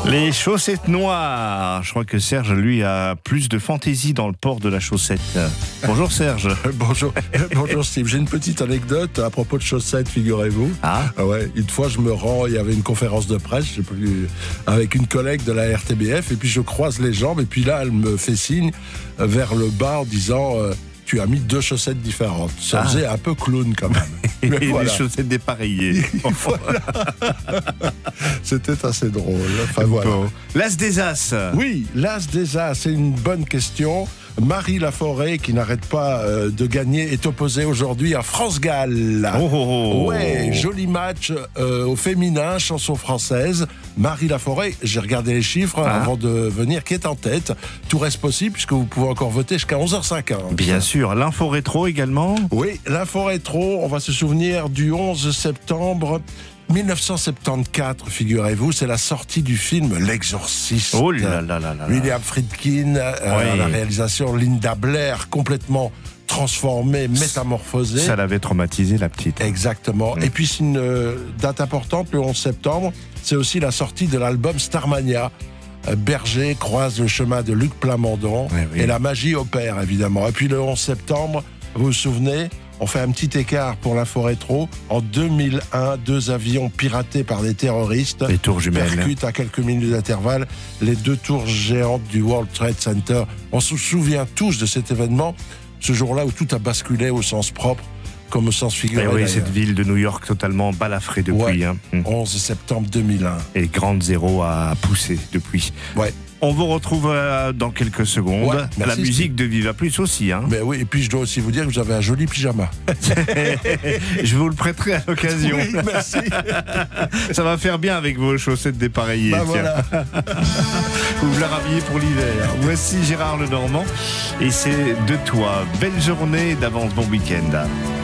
Les chaussettes noires. Je crois que Serge, lui, a plus de fantaisie dans le port de la chaussette. Bonjour Serge. Bonjour Steve. J'ai une petite anecdote à propos de chaussettes, figurez-vous. Ah ouais, une fois, je me rends, il y avait une conférence de presse, avec une collègue de la RTBF, et puis je croise les jambes, et puis là, elle me fait signe vers le bas en disant tu as mis 2 chaussettes différentes. Ça faisait un peu clown quand même. Et voilà. Les chaussettes dépareillées. Voilà. C'était assez drôle. Enfin, voilà. Bon. L'as des As. Oui, l'As des As, c'est une bonne question. Marie Laforêt, qui n'arrête pas de gagner, est opposée aujourd'hui à France-Gall. Ouais, joli match au féminin, chanson française. Marie Laforêt, j'ai regardé les chiffres avant de venir, qui est en tête. Tout reste possible puisque vous pouvez encore voter jusqu'à 11h50. Bien sûr, l'info rétro également. Oui, l'info rétro, on va se souvenir du 11 septembre 1974, figurez-vous, c'est la sortie du film L'Exorciste. Oh là là là là. William Friedkin, la réalisation Linda Blair, complètement transformée, métamorphosée. Ça l'avait traumatisé, la petite. Exactement. Et puis c'est une date importante, le 11 septembre, c'est aussi la sortie de l'album Starmania. Berger croise le chemin de Luc Plamondon et la magie opère, évidemment. Et puis le 11 septembre, vous vous souvenez, on fait un petit écart pour l'info rétro. En 2001, 2 avions piratés par des terroristes les tours jumelles percutent à quelques minutes d'intervalle les 2 tours géantes du World Trade Center. On se souvient tous de cet événement, ce jour-là où tout a basculé au sens propre comme au sens figuré. Oui, cette ville de New York totalement balafrée depuis. 11 septembre 2001. Et Grande Zéro a poussé depuis. Ouais. On vous retrouve dans quelques secondes. La musique de Viva Plus aussi. Mais oui, et puis je dois aussi vous dire que vous avez un joli pyjama. Je vous le prêterai à l'occasion. Oui, merci. Ça va faire bien avec vos chaussettes dépareillées. Voilà. Vous la rhabillez pour l'hiver. Voici Gérard Lenormand et c'est de toi. Belle journée, d'avance bon week-end.